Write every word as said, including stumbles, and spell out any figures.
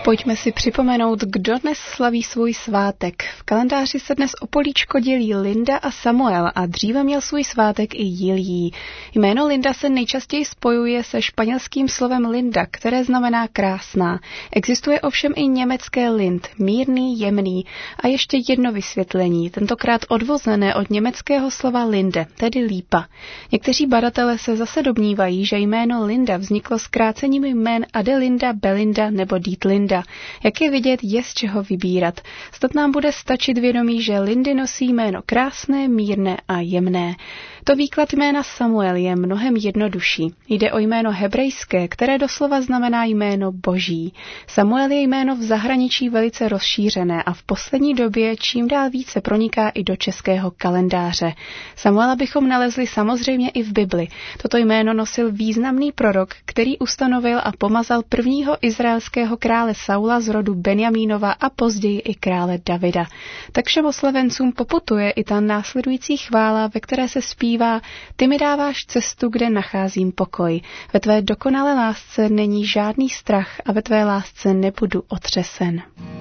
Pojďme si připomenout, kdo dnes slaví svůj svátek. V kalendáři se dnes o políčko dělí Linda a Samuel a dříve měl svůj svátek i Jiljí. Jméno Linda se nejčastěji spojuje se španělským slovem linda, které znamená krásná. Existuje ovšem i německé lind, mírný, jemný. A ještě jedno vysvětlení, tentokrát odvozené od německého slova linde, tedy lípa. Někteří badatelé se zase domnívají, že jméno Linda vzniklo zkrácením jmén Adelinda, Belinda nebo Dietlinda. Jak je vidět, je z čeho vybírat. Snad nám bude stačit vědomí, že Lindy nosí jméno krásné, mírné a jemné. To výklad jména Samuel je mnohem jednodušší. Jde o jméno hebrejské, které doslova znamená jméno boží. Samuel je jméno v zahraničí velice rozšířené a v poslední době čím dál více proniká i do českého kalendáře. Samuela bychom nalezli samozřejmě i v Bibli. Toto jméno nosil významný prorok, který ustanovil a pomazal prvního izraelského krále Saula z rodu Benjamínova a později i krále Davida. Tak všem oslavencům poputuje i ta následující chvála, ve které se zpívá: Ty mi dáváš cestu, kde nacházím pokoj. Ve tvé dokonalé lásce není žádný strach a ve tvé lásce nebudu otřesen.